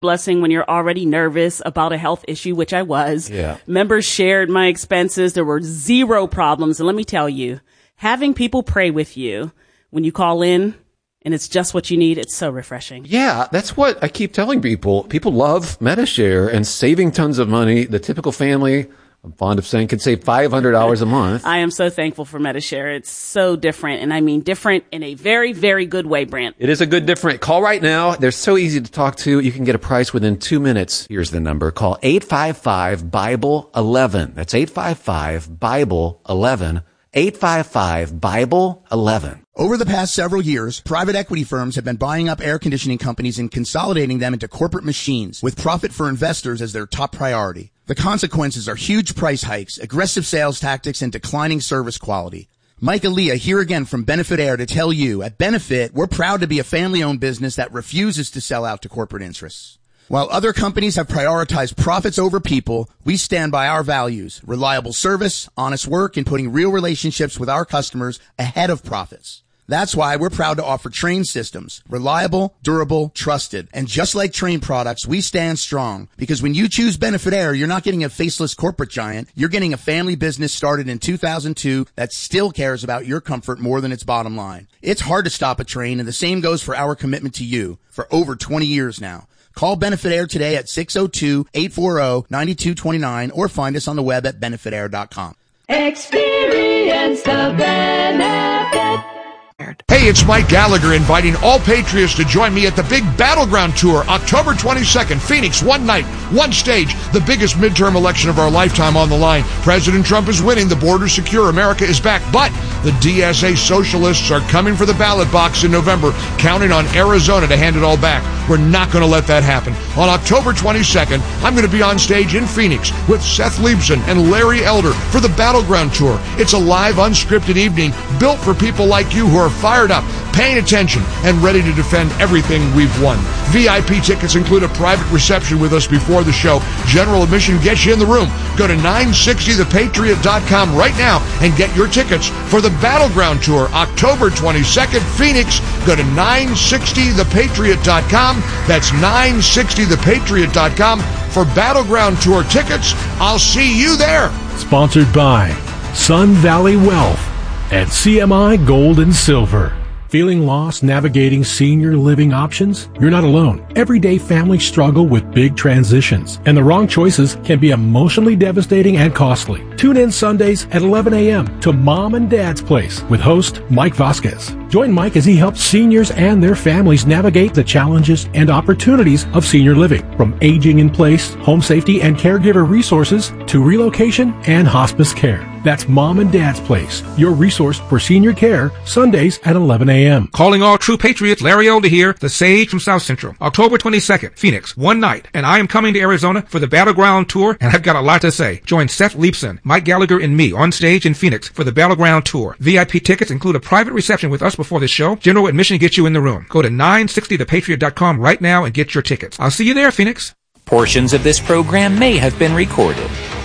blessing when you're already nervous about a health issue, which I was. Yeah. Members shared my expenses. There were zero problems. And let me tell you, having people pray with you when you call in and it's just what you need, it's so refreshing. Yeah, that's what I keep telling people. People love Medi-Share and saving tons of money. The typical family, I'm fond of saying, could save $500 a month. I am so thankful for Medi-Share. It's so different, and I mean different in a very, very good way, Brant. It is a good different. Call right now. They're so easy to talk to. You can get a price within 2 minutes. Here's the number. Call 855-BIBLE-11. That's 855-BIBLE-11. 855-BIBLE-11. Over the past several years, private equity firms have been buying up air conditioning companies and consolidating them into corporate machines with profit for investors as their top priority. The consequences are huge price hikes, aggressive sales tactics, and declining service quality. Mike Aaliyah here again from Benefit Air to tell you, at Benefit, we're proud to be a family-owned business that refuses to sell out to corporate interests. While other companies have prioritized profits over people, we stand by our values, reliable service, honest work, and putting real relationships with our customers ahead of profits. That's why we're proud to offer Trane systems, reliable, durable, trusted. And just like Trane products, we stand strong because when you choose Benefit Air, you're not getting a faceless corporate giant. You're getting a family business started in 2002 that still cares about your comfort more than its bottom line. It's hard to stop a Trane, and the same goes for our commitment to you for over 20 years now. Call Benefit Air today at 602-840-9229 or find us on the web at benefitair.com. Experience the benefit. Hey, it's Mike Gallagher inviting all Patriots to join me at the big Battleground Tour, October 22nd, Phoenix, one night, one stage, the biggest midterm election of our lifetime on the line. President Trump is winning, the border's secure, America is back, but the DSA socialists are coming for the ballot box in November, counting on Arizona to hand it all back. We're not going to let that happen. On October 22nd, I'm going to be on stage in Phoenix with Seth Leibson and Larry Elder for the Battleground Tour. It's a live, unscripted evening built for people like you who are fired up, paying attention, and ready to defend everything we've won. VIP tickets include a private reception with us before the show. General admission gets you in the room. Go to 960thepatriot.com right now and get your tickets for the Battleground Tour, October 22nd, Phoenix. Go to 960thepatriot.com. That's 960thepatriot.com for Battleground Tour tickets. I'll see you there. Sponsored by Sun Valley Wealth at CMI Gold and Silver. Feeling lost navigating senior living options? You're not alone. Everyday families struggle with big transitions, and the wrong choices can be emotionally devastating and costly. Tune in Sundays at 11 a.m. to Mom and Dad's Place with host Mike Vasquez. Join Mike as he helps seniors and their families navigate the challenges and opportunities of senior living, from aging in place, home safety and caregiver resources, to relocation and hospice care. That's Mom and Dad's Place, your resource for senior care, Sundays at 11 a.m. Calling all true patriots, Larry Elder here, the Sage from South Central. October 22nd, Phoenix, one night, and I am coming to Arizona for the Battleground Tour, and I've got a lot to say. Join Seth Leibson, Mike Gallagher, and me on stage in Phoenix for the Battleground Tour. VIP tickets include a private reception with us before the show. General admission gets you in the room. Go to 960thepatriot.com right now and get your tickets. I'll see you there, Phoenix. Portions of this program may have been recorded.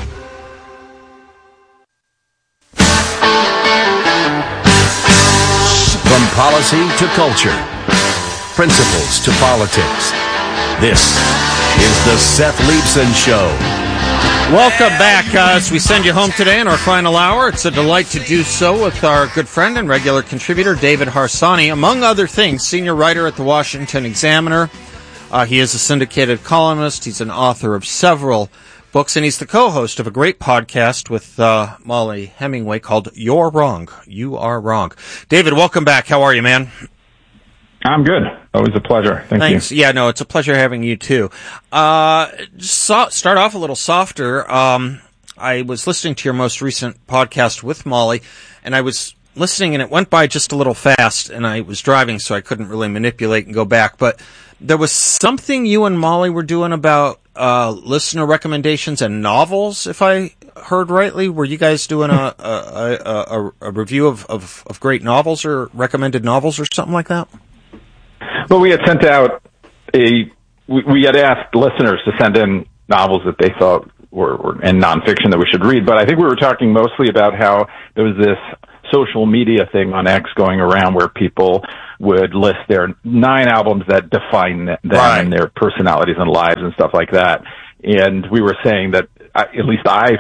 From policy to culture, principles to politics, this is the Seth Leibson Show. Welcome back as we send you home today in our final hour. It's a delight to do so with our good friend and regular contributor, David Harsanyi. Among other things, senior writer at the Washington Examiner. He is a syndicated columnist. He's an author of several books, and he's the co-host of a great podcast with Molly Hemingway called You're Wrong. You Are Wrong. David, welcome back. How are you, man? I'm good. Always a pleasure. Thanks. Yeah, no, it's a pleasure having you, too. Start off a little softer. I was listening to your most recent podcast with Molly, and I was listening, and it went by just a little fast, and I was driving, so I couldn't really manipulate and go back. But there was something you and Molly were doing about listener recommendations and novels, if I heard rightly. Were you guys doing a review of great novels or recommended novels or something like that? Well, we had sent out we had asked listeners to send in novels that they thought were in nonfiction that we should read, but I think we were talking mostly about how there was this social media thing on X going around where people would list their 9 albums that define them and their personalities and lives and stuff like that. And we were saying that at least I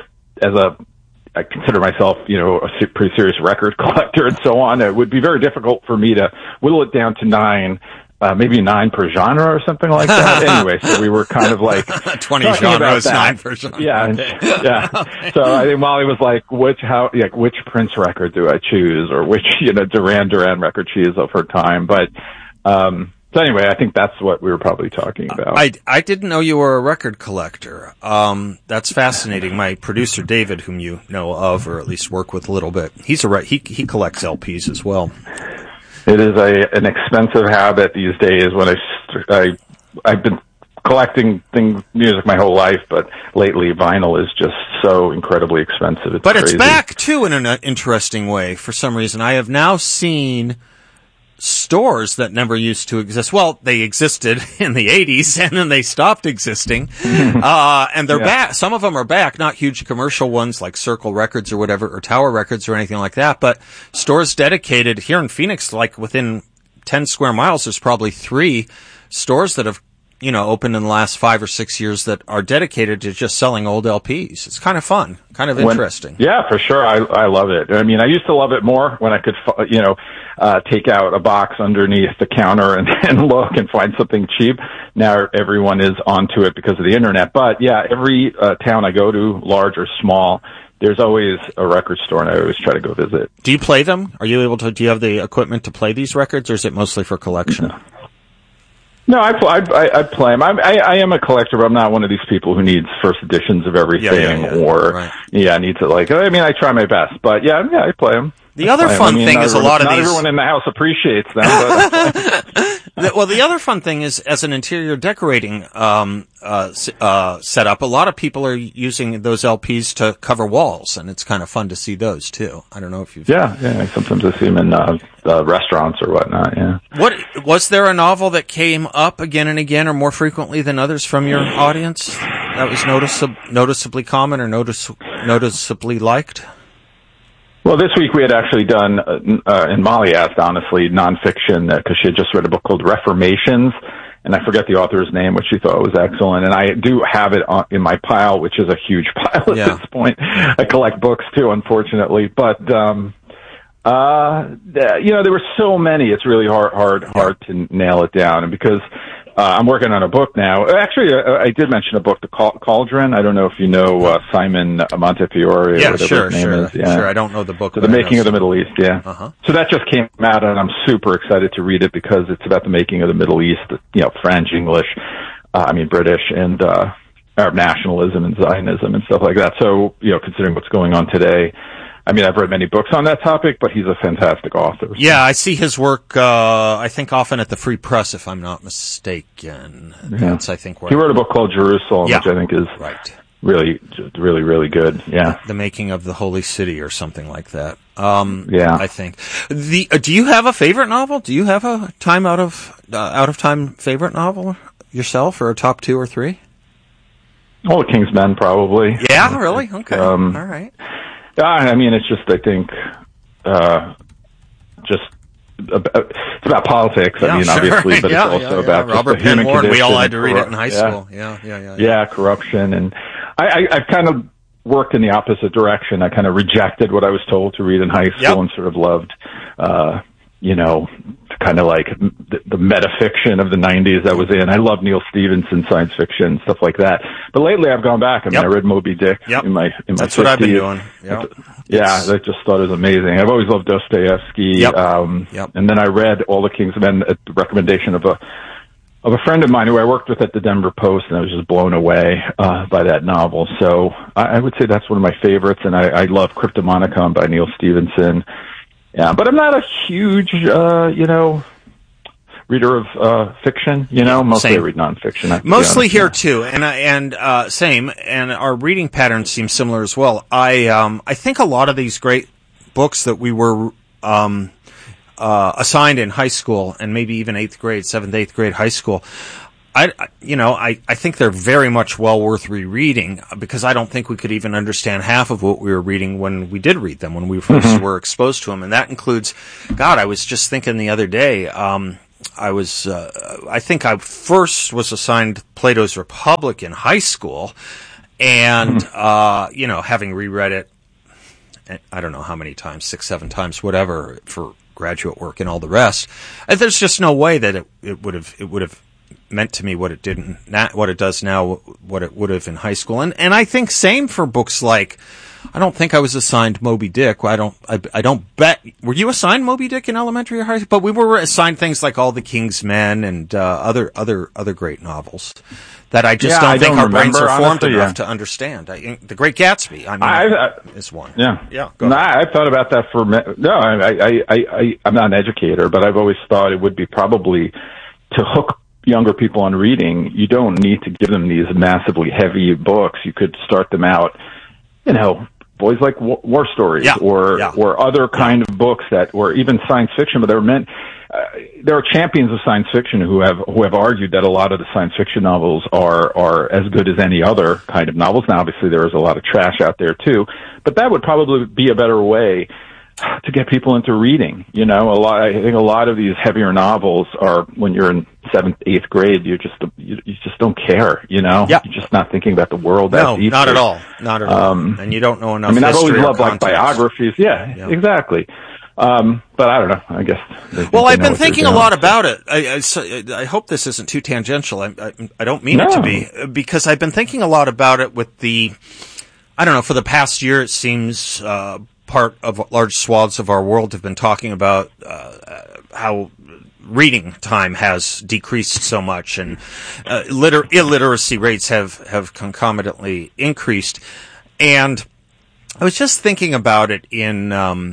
consider myself, a pretty serious record collector and so on. It would be very difficult for me to whittle it down to 9, maybe 9 per genre or something like that. Anyway, so we were kind of like 20 genres, 9 per genre. Yeah, yeah. So I think Molly was like, which Prince record do I choose, or which Duran Duran record she is of her time? But so anyway, I think that's what we were probably talking about. I didn't know you were a record collector. That's fascinating. My producer David, whom you know of, or at least work with a little bit, he collects LPs as well. It is an expensive habit these days. When I've been collecting music my whole life, but lately vinyl is just so incredibly expensive. It's crazy. It's back too in an interesting way. For some reason, I have now seen stores that never used to exist. Well, they existed in the 80s and then they stopped existing. And they're back. Some of them are back, not huge commercial ones like Circle Records or whatever, or Tower Records or anything like that, but stores dedicated here in Phoenix, like within 10 square miles, there's probably 3 stores that have, opened in the last 5 or 6 years that are dedicated to just selling old LPs. It's kind of fun, kind of interesting. Yeah, for sure. I love it. I mean, I used to love it more when I could, take out a box underneath the counter and look and find something cheap. Now everyone is onto it because of the internet. But yeah, every town I go to, large or small, there's always a record store, and I always try to go visit. Do you play them? Do you have the equipment to play these records, or is it mostly for collection? No, I play them. I am a collector, but I'm not one of these people who needs first editions of everything needs it I try my best, but I play them. The other fun thing is not everyone in the house appreciates them. But well, the other fun thing is, as an interior decorating setup, a lot of people are using those LPs to cover walls, and it's kind of fun to see those too. I don't know if you've... Yeah. Sometimes I see them in restaurants or whatnot. Yeah. What was there a novel that came up again and again, or more frequently than others, from your audience that was noticeably common or noticeably liked? Well, this week we had actually done, and Molly asked, honestly, nonfiction, because she had just read a book called Reformations, and I forget the author's name, which she thought was excellent. And I do have it in my pile, which is a huge pile at this point. I collect books too, unfortunately. But, there were so many, it's really hard to nail it down. And because I'm working on a book now. Actually, I did mention a book, The Cauldron. I don't know if you know Simon Montefiore or whatever his name is. Yeah, sure. I don't know the book. So The Making of the Middle East, So that just came out, and I'm super excited to read it because it's about the making of the Middle East, French, English, British, and Arab nationalism and Zionism and stuff like that. So, considering what's going on today, I've read many books on that topic, but he's a fantastic author. So. Yeah, I see his work, I think often at the Free Press, if I'm not mistaken. That's, I think, where... He wrote a book called Jerusalem, which I think is really, really, really good. Yeah. The Making of the Holy City or something like that. I think. Do you have a favorite novel? Do you have a out of time favorite novel yourself, or a top 2 or 3? Oh, King's Men, probably. Yeah, really? Okay. All right. It's just, I think, it's about politics. Obviously, but it's also about Robert Penn Warren. We all had to read it in high school. Yeah, corruption. And I've kind of worked in the opposite direction. I kind of rejected what I was told to read in high school and sort of loved, kind of like the metafiction of the 90s that was in. I love Neil Stephenson science fiction, stuff like that. But lately I've gone back. I read Moby Dick in my That's 50s. what I've been doing. I just thought it was amazing. I've always loved Dostoevsky. And then I read All the King's Men at the recommendation of a friend of mine who I worked with at the Denver Post, and I was just blown away by that novel. So I would say that's one of my favorites, and I love Cryptomonicon by Neil Stephenson. Yeah, but I'm not a huge, reader of fiction. Mostly I read nonfiction. Mostly here too, and same. And our reading patterns seem similar as well. I think a lot of these great books that we were assigned in high school, and maybe even 8th grade, 7th, 8th grade high school, I think they're very much well worth rereading, because I don't think we could even understand half of what we were reading when we did read them, when we first were exposed to them. And that includes, God, I was just thinking the other day, I think I first was assigned Plato's Republic in high school, and, having reread it, I don't know how many times, 6, 7 times, whatever, for graduate work and all the rest. There's just no way that it would have meant to me what it didn't, what it does now, what it would have in high school. And I think same for books like, I don't think I was assigned Moby Dick. I don't bet. Were you assigned Moby Dick in elementary or high school? But we were assigned things like All the King's Men and other great novels that I just don't think our brains are formed enough to understand. The Great Gatsby, is one. Yeah. I've thought about that I'm not an educator, but I've always thought it would be probably to hook younger people on reading. You don't need to give them these massively heavy books. You could start them out, boys like war stories or other kind of books or even science fiction, but they're meant. There are champions of science fiction who have argued that a lot of the science fiction novels are as good as any other kind of novels. Now, obviously, there is a lot of trash out there too, but that would probably be a better way to get people into reading. I think a lot of these heavier novels are when you're in 7th, 8th grade, you just don't care. You're just not thinking about the world. No, not at all. Not at all. And you don't know enough. I've always loved like biographies. Yeah, exactly. But I don't know. I guess. Well, I've been thinking a lot about it. I hope this isn't too tangential. I don't mean it to be, because I've been thinking a lot about it with I don't know, for the past year, it seems, part of large swaths of our world have been talking about, how reading time has decreased so much, and, illiteracy rates have concomitantly increased. And I was just thinking about it in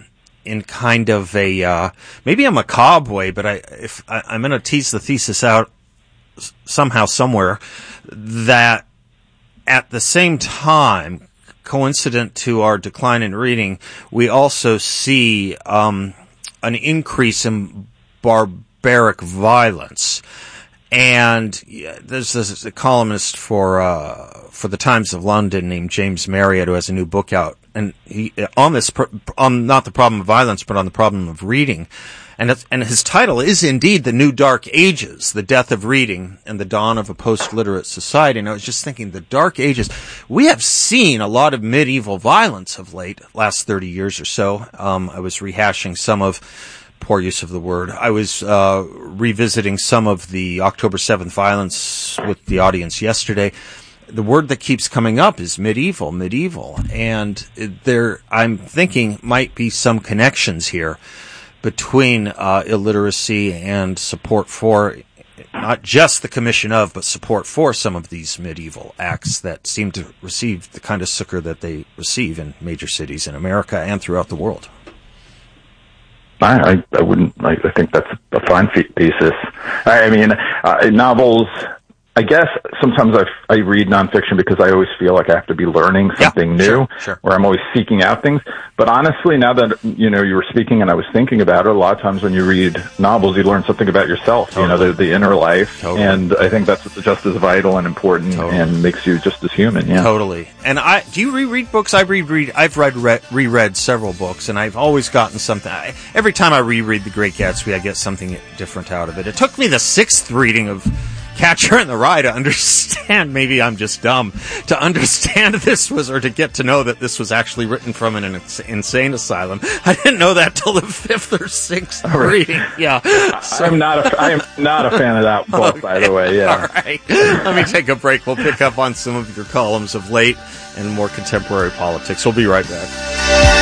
kind of maybe a macabre way, but I'm going to tease the thesis out somehow, somewhere, that at the same time, coincident to our decline in reading, we also see an increase in barbaric violence. And there's a columnist for the Times of London named James Marriott who has a new book out, and he on not the problem of violence, but on the problem of reading. And his title is indeed The New Dark Ages, The Death of Reading and the Dawn of a Post-Literate Society. And I was just thinking, the Dark Ages, we have seen a lot of medieval violence of last 30 years or so. I was rehashing some of, poor use of the word, I was revisiting some of the October 7th violence with the audience yesterday. The word that keeps coming up is medieval. And I'm thinking might be some connections here between illiteracy and support for, not just the commission of, but support for some of these medieval acts that seem to receive the kind of succor that they receive in major cities in America and throughout the world. I think that's a fine thesis. I mean, novels, I guess sometimes I read nonfiction because I always feel like I have to be learning something new, sure. Or I'm always seeking out things. But honestly, now that, you were speaking and I was thinking about it, a lot of times when you read novels, you learn something about yourself, totally. The inner life. Totally. And I think that's just as vital and important, totally. And makes you just as human. Yeah. Totally. And do you reread books? I've reread several books, and I've always gotten something. Every time I reread The Great Gatsby, I get something different out of it. It took me the 6th reading of Catcher in the Rye to understand, maybe I'm just dumb, to understand or to get to know that this was actually written from an insane asylum. I didn't know that till the 5th or 6th reading. Yeah. So, I am not a fan of that book, by the way. Yeah. All right. Let me take a break. We'll pick up on some of your columns of late and more contemporary politics. We'll be right back.